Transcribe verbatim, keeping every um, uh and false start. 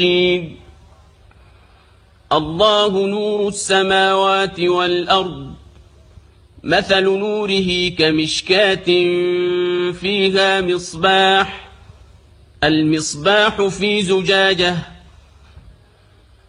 الله نور السماوات والأرض مثل نوره كمشكاة فيها مصباح المصباح في زجاجة